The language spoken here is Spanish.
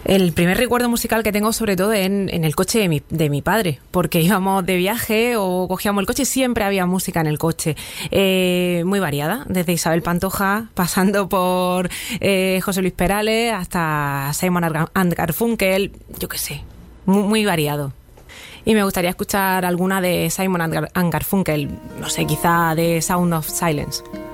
El primer recuerdo musical que tengo sobre todo en el coche de mi padre, porque íbamos de viaje o cogíamos el coche y siempre había música en el coche, muy variada, desde Isabel Pantoja, pasando por José Luis Perales hasta Simon and Garfunkel, yo qué sé, muy variado. Y me gustaría escuchar alguna de Simon and Garfunkel, no sé, quizá de Sound of Silence.